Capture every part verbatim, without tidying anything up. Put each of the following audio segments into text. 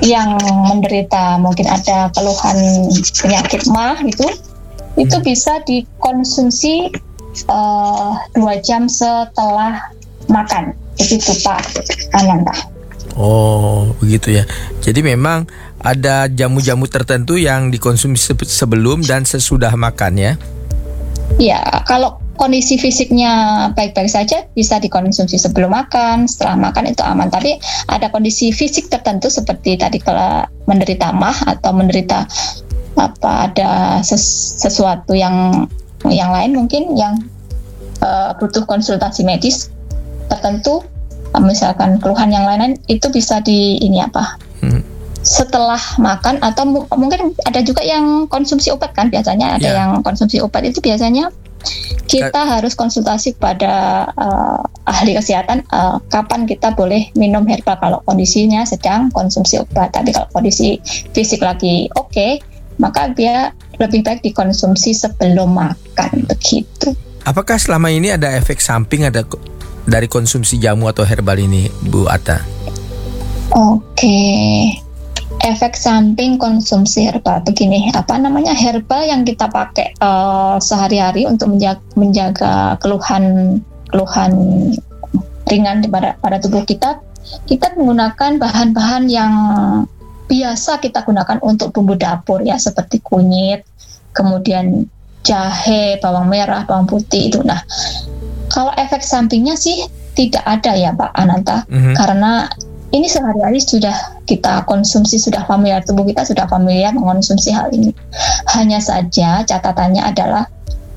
yang menderita mungkin ada keluhan penyakit mah gitu, itu bisa dikonsumsi uh, dua jam setelah makan. Begitu Pak Ananta. Oh, begitu ya. Jadi memang ada jamu-jamu tertentu yang dikonsumsi sebelum dan sesudah makan ya? Ya, kalau kondisi fisiknya baik-baik saja bisa dikonsumsi sebelum makan, setelah makan itu aman. Tapi ada kondisi fisik tertentu seperti tadi kalau menderita mah atau menderita apa ada ses- sesuatu yang yang lain mungkin yang uh, butuh konsultasi medis tertentu, misalkan keluhan yang lain itu bisa di ini apa hmm. setelah makan atau m- mungkin ada juga yang konsumsi obat kan biasanya ada yeah. yang konsumsi obat itu biasanya kita Ka- harus konsultasi pada uh, ahli kesehatan uh, kapan kita boleh minum herbal kalau kondisinya sedang konsumsi obat. Tapi kalau kondisi fisik lagi oke, okay, maka dia lebih baik dikonsumsi sebelum makan begitu. Apakah selama ini ada efek samping ada dari konsumsi jamu atau herbal ini, Bu Atta? Oke. Okay. Efek samping konsumsi herbal begini, apa namanya herbal yang kita pakai uh, sehari-hari untuk menjaga, menjaga keluhan keluhan ringan pada pada tubuh kita, kita menggunakan bahan-bahan yang biasa kita gunakan untuk bumbu dapur ya, seperti kunyit, kemudian jahe, bawang merah, bawang putih itu. Nah, kalau efek sampingnya sih tidak ada ya Pak Ananta, mm-hmm. karena ini sehari-hari sudah kita konsumsi, sudah familiar, tubuh kita sudah familiar mengonsumsi hal ini. Hanya saja catatannya adalah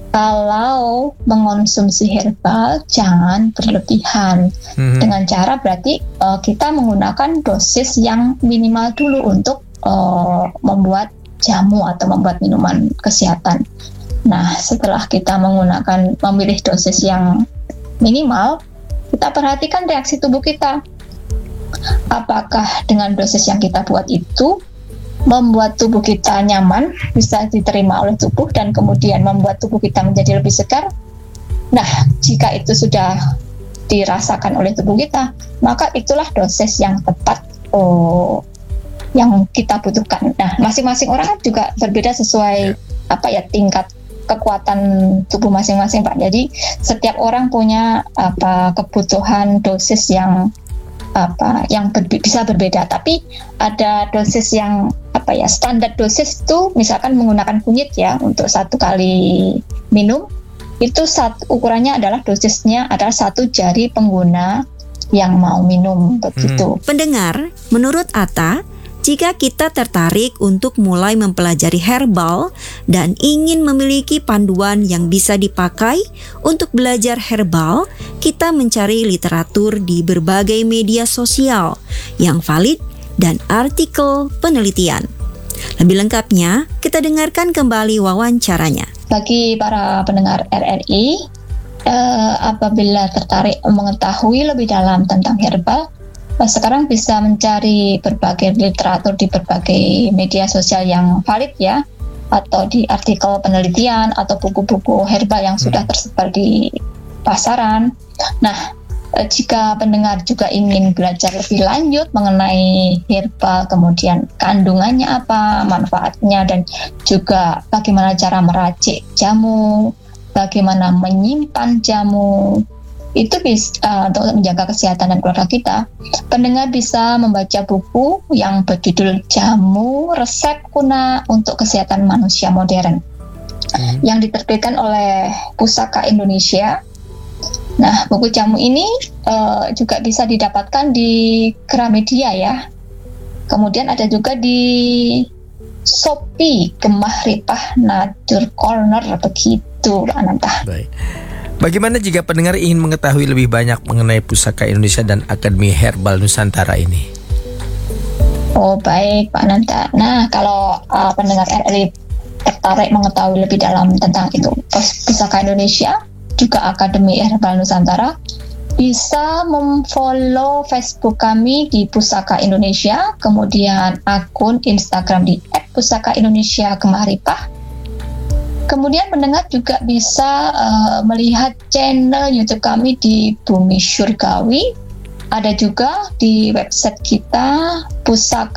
kalau mengonsumsi herbal jangan berlebihan. Mm-hmm. Dengan cara berarti uh, kita menggunakan dosis yang minimal dulu untuk uh, membuat jamu atau membuat minuman kesehatan. Nah, setelah kita menggunakan memilih dosis yang minimal, kita perhatikan reaksi tubuh kita. Apakah dengan dosis yang kita buat itu membuat tubuh kita nyaman, bisa diterima oleh tubuh dan kemudian membuat tubuh kita menjadi lebih segar? Nah, jika itu sudah dirasakan oleh tubuh kita, maka itulah dosis yang tepat oh, yang kita butuhkan. Nah, masing-masing orang juga berbeda sesuai apa ya tingkat kekuatan tubuh masing-masing Pak. Jadi setiap orang punya apa kebutuhan dosis yang apa yang ber- bisa berbeda, tapi ada dosis yang apa ya standar dosis itu misalkan menggunakan kunyit ya untuk satu kali minum itu satu, ukurannya adalah dosisnya adalah satu jari pengguna yang mau minum begitu. Hmm. Pendengar, menurut Atta, jika kita tertarik untuk mulai mempelajari herbal dan ingin memiliki panduan yang bisa dipakai untuk belajar herbal, kita mencari literatur di berbagai media sosial yang valid dan artikel penelitian. Lebih lengkapnya, kita dengarkan kembali wawancaranya. Bagi para pendengar R R I, eh, apabila tertarik mengetahui lebih dalam tentang herbal, sekarang bisa mencari berbagai literatur di berbagai media sosial yang valid ya, atau di artikel penelitian atau buku-buku herbal yang sudah tersebar di pasaran. Nah, jika pendengar juga ingin belajar lebih lanjut mengenai herbal, kemudian kandungannya apa, manfaatnya, dan juga bagaimana cara meracik jamu, bagaimana menyimpan jamu, itu bisa uh, untuk menjaga kesehatan dan keluarga kita. Pendengar bisa membaca buku yang berjudul Jamu Resep Kuna untuk Kesehatan Manusia Modern hmm. yang diterbitkan oleh Pusaka Indonesia. Nah, buku jamu ini uh, juga bisa didapatkan di Gramedia ya. Kemudian ada juga di Shopee, Gemah Ripah Nature Corner begitu, Pak Ananta. Baik. Bagaimana jika pendengar ingin mengetahui lebih banyak mengenai Pusaka Indonesia dan Akademi Herbal Nusantara ini? Oh baik Pak Nanta. Nah kalau uh, pendengar R R I tertarik mengetahui lebih dalam tentang itu Pusaka Indonesia juga Akademi Herbal Nusantara, bisa memfollow Facebook kami di Pusaka Indonesia, kemudian akun Instagram di et pusaka indonesia gemah ripah. Kemudian pendengar juga bisa uh, melihat channel YouTube kami di Bumi Surgawi. Ada juga di website kita pusaka